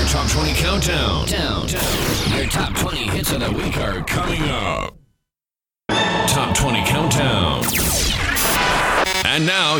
Top 20 Countdown. Your top 20 hits of the week are coming up. Top 20 Countdown. And now,